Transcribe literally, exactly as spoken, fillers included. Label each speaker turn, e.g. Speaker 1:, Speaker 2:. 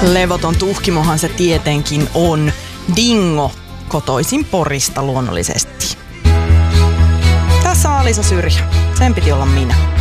Speaker 1: Levoton tuhkimohan se tietenkin on. Dingo, kotoisin Porista luonnollisesti. Tässä on Alisa Syrjä. Sen piti olla minä.